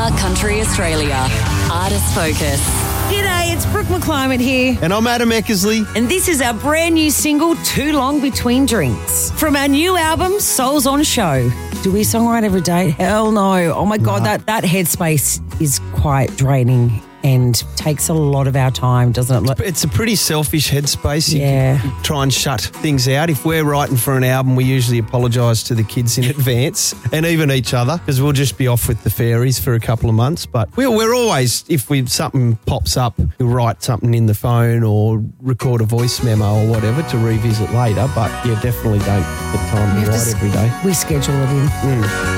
3CR Country Australia. Artist Focus. G'day, it's Brooke McClymont here. And I'm Adam Eckersley. And this is our brand new single, Too Long Between Drinks. From our new album, Souls on Show. Do we songwrite every day? Hell no. Oh my God, that headspace is quite draining and takes a lot of our time, doesn't it? It's a pretty selfish headspace. Yeah. You can try and shut things out. If we're writing for an album, we usually apologise to the kids in advance and even each other, because we'll just be off with the fairies for a couple of months. But we're always, if something pops up, we'll write something in the phone or record a voice memo or whatever to revisit later. But yeah, definitely don't get time to write every day. We schedule it in.